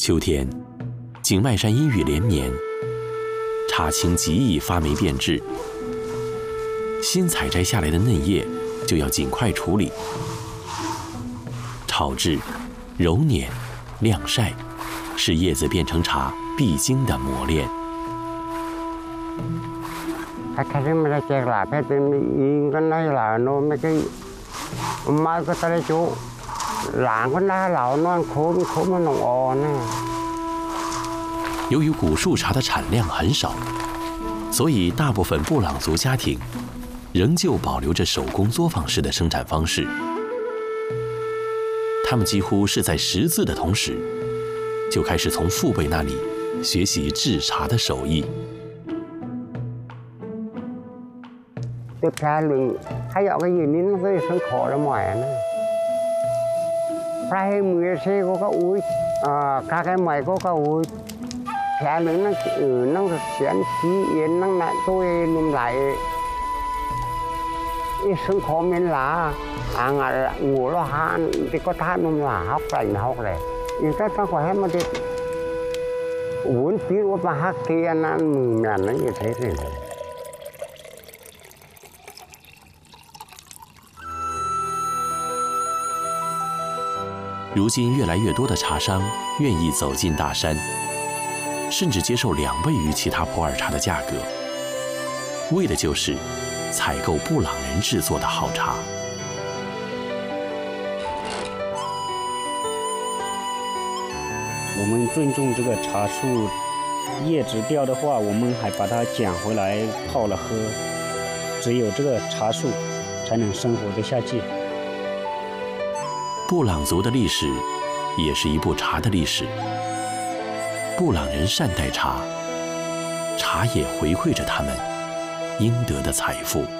秋天，景迈山阴雨连绵，茶青极易发霉变质。新采摘下来的嫩叶就要尽快处理，炒制、揉捻、晾晒，是叶子变成茶必经的磨练。 开始没得这个，反正应该那老弄没个，买个在那做，懒个那老弄抠没弄哦呢。 由于古树茶的产量很少，所以大部分布朗族家庭仍旧保留着手工作坊式的生产方式。他们几乎是在识字的同时，就开始从父辈那里学习制茶的手艺。 tiếp theo là hay ở cái gì nín cái sân khổ ra ngoài này phải mười xe có uống các cái mày có uống theo nó xuyên khí yên nó lại tôi nằm lại cái sân khổ mình là ngủ lo han thì có than nằm là học này nhưng các con phải mà đi uống tiếng của bà hát kia nó mười ngàn nó như thế này. 如今，越来越多的茶商愿意走进大山，甚至接受2倍于其他普洱茶的价格，为的就是采购布朗人制作的好茶。 我们尊重这个茶树，叶子掉的话，我们还把它捡回来泡了喝。只有这个茶树，才能生活得下去。 布朗族的历史，也是一部茶的历史。布朗人善待茶，茶也回馈着他们应得的财富。